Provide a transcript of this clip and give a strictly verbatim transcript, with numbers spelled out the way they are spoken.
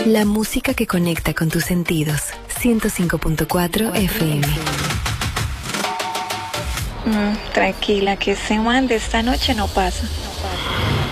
La música que conecta con tus sentidos. ciento cinco punto cuatro F M. Mm, tranquila, que ese man de esta noche no pasa.